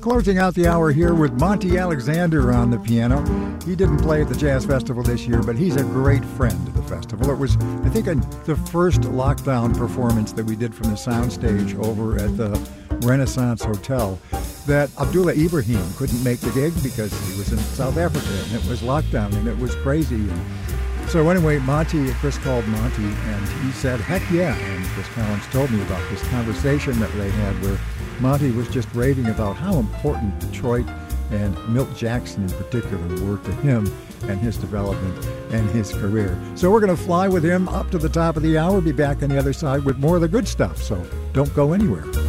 Closing out the hour here with Monty Alexander on the piano. He didn't play at the Jazz Festival this year, but he's a great friend of the festival. It was, I think, the first lockdown performance that we did from the soundstage over at the Renaissance Hotel that Abdullah Ibrahim couldn't make the gig because he was in South Africa and it was lockdown and it was crazy. And so anyway, Chris called Monty and he said, heck yeah. And Chris Collins told me about this conversation that they had where Monty was just raving about how important Detroit and Milt Jackson in particular were to him and his development and his career. So we're going to fly with him up to the top of the hour, be back on the other side with more of the good stuff. So don't go anywhere.